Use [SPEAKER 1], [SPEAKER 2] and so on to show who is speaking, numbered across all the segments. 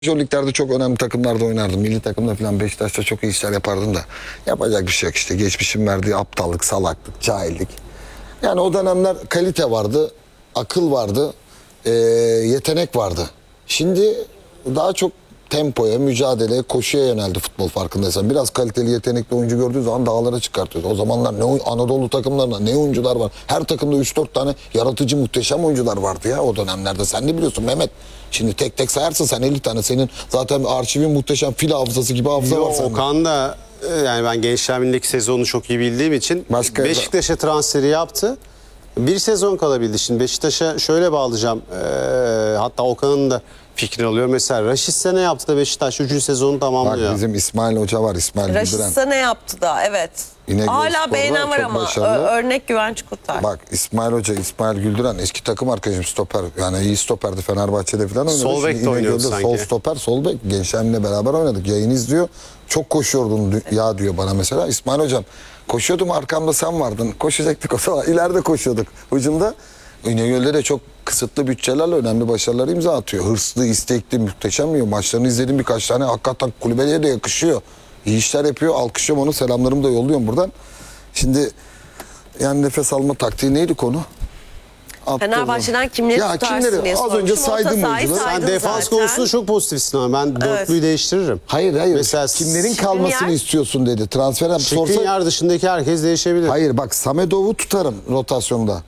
[SPEAKER 1] O liglerde çok önemli takımlarda oynardım. Milli takımda falan Beşiktaş'ta çok iyi işler yapardım da. Yapacak bir şey yok işte. Geçmişin verdiği aptallık, salaklık, cahillik. Yani o dönemler kalite vardı, akıl vardı, yetenek vardı. Şimdi daha çok tempoya, mücadeleye, koşuya yöneldi futbol farkındaysan. Biraz kaliteli, yetenekli oyuncu gördüğü zaman dağlara çıkartıyordu. O zamanlar Anadolu takımlarında ne oyuncular var. Her takımda 3-4 tane yaratıcı, muhteşem oyuncular vardı ya o dönemlerde. Sen de biliyorsun Mehmet. Şimdi tek tek sayarsın sen 50 tane. Senin zaten arşivin muhteşem, fil hafızası gibi hafıza var sende.
[SPEAKER 2] Okan da yani ben Gençler Birliği sezonunu çok iyi bildiğim için Beşiktaş'a transferi yaptı. Bir sezon kalabildi. Şimdi Beşiktaş'a şöyle bağlayacağım. Hatta Okan'ın da fikrini alıyor. Mesela Raşit'se ne yaptı da Beşiktaş 3. sezonu tamamlıyor.
[SPEAKER 1] Bak bizim İsmail Hoca var, İsmail Güldüren.
[SPEAKER 3] Raşit'se ne yaptı da evet. Hala beğenen var ama örnek Güvenç Kurtar.
[SPEAKER 1] Bak İsmail Hoca, İsmail Güldüren eski takım arkadaşım, stoper. Yani iyi stoperdi, Fenerbahçe'de falan oynadı.
[SPEAKER 2] Sol bek de oynuyordu sanki.
[SPEAKER 1] Sol stoper, sol bek. Gençlerle beraber oynadık. Yayın izliyor. Çok koşuyordun ya diyor bana mesela. İsmail Hocam koşuyordum, arkamda sen vardın. Koşacaktık o zaman. İleride koşuyorduk. Ucunda. İnegöl'de de çok kısıtlı bütçelerle önemli başarılar imza atıyor. Hırslı, istekli, muhteşem diyor. Maçlarını izledim birkaç tane. Hakikaten kulübeye de yakışıyor. İyi işler yapıyor. Alkışlıyorum onu. Selamlarımı da yolluyorum buradan. Şimdi yani nefes alma taktiği neydi konu?
[SPEAKER 3] Fenerbahçe'den kimleri tutarsın diye
[SPEAKER 1] az önce saydım oyuncuları.
[SPEAKER 2] Sen defans konusunda çok pozitifsin ama ben dörtlüyü değiştiririm.
[SPEAKER 1] Hayır.
[SPEAKER 2] Mesela
[SPEAKER 1] kimlerin kalmasını istiyorsun dedi. Transfer
[SPEAKER 2] Şikrinyar dışındaki herkes değişebilir.
[SPEAKER 1] Hayır bak Samedov'u tutarım rotasyonda.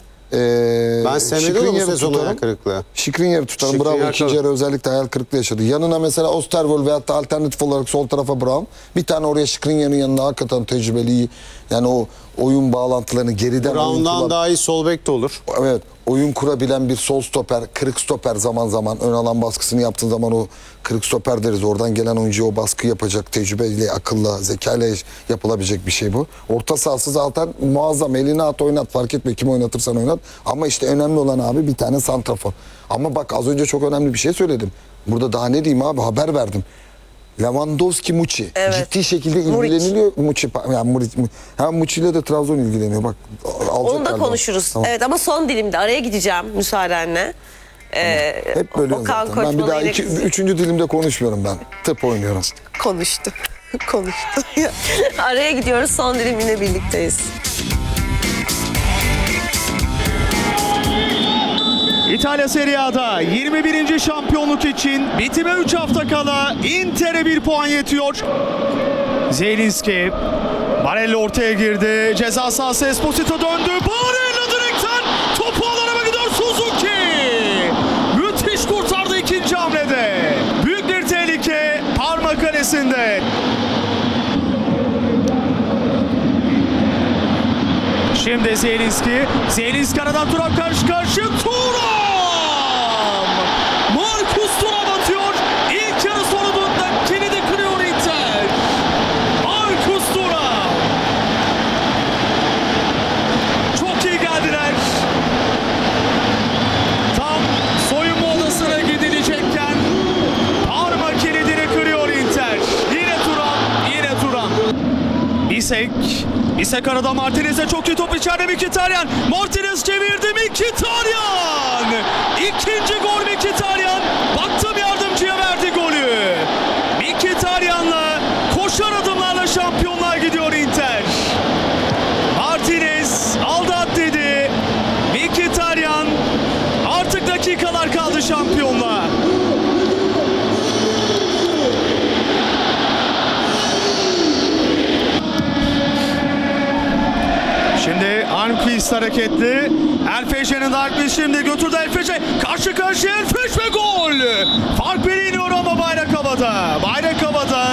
[SPEAKER 2] Ben Semedo'yu bu sezon hayal kırıklığı.
[SPEAKER 1] Şikrinyar'ı tutarım. Bravo ikinci yarı özellikle hayal kırıklığı yaşadı. Yanına mesela Osterwold veyahut da alternatif olarak sol tarafa Brown. Bir tane oraya Şikrinyar'ın yanına hakikaten tecrübeli iyi. Yani o oyun bağlantılarını geriden...
[SPEAKER 2] Brown'dan daha iyi sol bek de olur.
[SPEAKER 1] Evet. Oyun kurabilen bir sol stoper, kırık stoper zaman zaman ön alan baskısını yaptığın zaman o kırık stoper deriz. Oradan gelen oyuncuya o baskı yapacak tecrübeyle, akılla, zekayla yapılabilecek bir şey bu. Orta sahası zaten muazzam. Elini at oynat, fark etmiyor kim oynatırsan oynat. Ama işte önemli olan abi bir tane santrafor. Ama bak az önce çok önemli bir şey söyledim. Burada daha ne diyeyim abi, haber verdim. Lewandowski Muçi. Evet. Ciddi şekilde ilgileniliyor Muçi. Yani Muçi ile de Trabzon ilgileniyor. Bak
[SPEAKER 3] onu da konuşuruz. Tamam. Evet ama son dilimde araya gideceğim müsaadenle.
[SPEAKER 1] Hep böyle zaten. Ben bir daha üçüncü dilimde konuşmuyorum ben. Tıp oynuyorum.
[SPEAKER 3] Konuştu. Araya gidiyoruz, son dilimle birlikteyiz.
[SPEAKER 4] İtalya Serie A'da 21. şampiyonluk için bitime 3 hafta kala Inter'e 1 puan yetiyor. Zielinski, Barella ortaya girdi. Ceza sahası Esposito döndü. Barella direkten topu alana gidiyor Suzuki. Müthiş kurtardı ikinci hamlede. Büyük bir tehlike Parma kalesinde. Şimdi Zielinski aradan Thuram karşı karşıya. Marcus Thuram atıyor. İlk yarı sonunda kilidi kırıyor Inter. Marcus Thuram. Çok iyi geldiler. Tam soyunma odasına gidilecekken Parma kilidini kırıyor Inter. Yine Thuram. Bisek arada Martinez'e çok iyi top içeride Mkhitaryan. Martinez çevirdi Mkhitaryan. İkinci gol Mkhitaryan. Baktım yardımcıya verdi golü. Mkhitaryan'la koşar adımlarla şampiyonluğa gidiyor Inter. Martinez aldı at dedi. Mkhitaryan artık dakikalar kaldı şampiyonluğa. Şimdi Almqvist hareketli. Elfeşe'nin de Almqvist şimdi götürdü Elfeşe. Karşı karşıya Elfeş ve gol. Fark biri iniyor ama bayrak havada. Bayrak havada.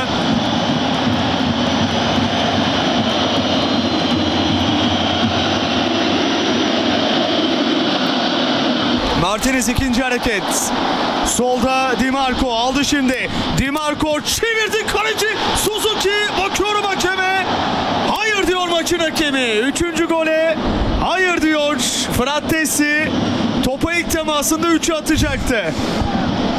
[SPEAKER 4] Martinez ikinci hareket. Solda Di Marco aldı şimdi. Di Marco çevirdi kaleci Suzuki. Bakıyorum hakeme. Hayır diyor maçın hakemi. Üçüncü gole hayır diyor. Frattesi topa ilk temasında 3'ü atacaktı.